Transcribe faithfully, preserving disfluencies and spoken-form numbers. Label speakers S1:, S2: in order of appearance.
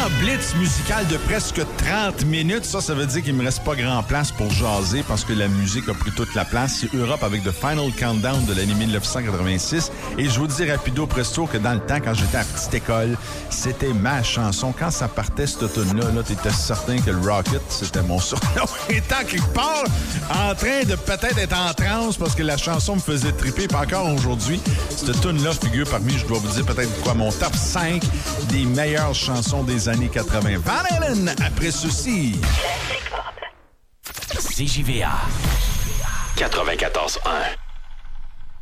S1: grand blitz musical de presque trente minutes. Ça, ça veut dire qu'il me reste pas grand place pour jaser parce que la musique a pris toute la place. C'est Europe avec The Final Countdown de l'année dix-neuf cent quatre-vingt-six. Et je vous dis rapido presto que dans le temps, quand j'étais à la petite école, c'était ma chanson. Quand ça partait, cette tune-là, là, t'étais certain que le Rocket, c'était mon surnom. Étant quelque part en train de peut-être être en transe parce que la chanson me faisait triper. Puis encore aujourd'hui, cette tune-là figure parmi, je dois vous dire, peut-être quoi, mon top cinq des meilleures chansons des années quatre-vingt. Van Halen, après ceci.
S2: C J V A quatre-vingt-quatorze un